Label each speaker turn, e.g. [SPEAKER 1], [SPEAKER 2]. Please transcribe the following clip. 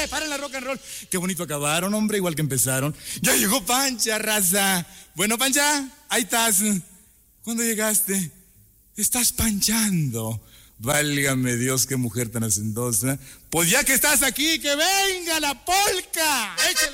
[SPEAKER 1] paren la rock and roll. Qué bonito acabaron, hombre, igual que empezaron. Ya llegó Pancha, raza. Bueno, Pancha, ahí estás. ¿Cuándo llegaste? Estás panchando. Válgame Dios, qué mujer tan hacendosa. Pues ya que estás aquí, que venga la polca. Échale.